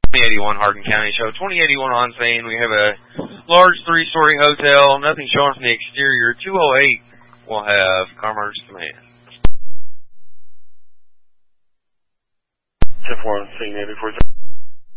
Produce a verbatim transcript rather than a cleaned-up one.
twenty eighty-one Hardin County Show. twenty eighty-one on scene. We have a large three-story hotel. Nothing showing from the exterior. two oh eight will have car emergency command. ten four on scene, eighty-four.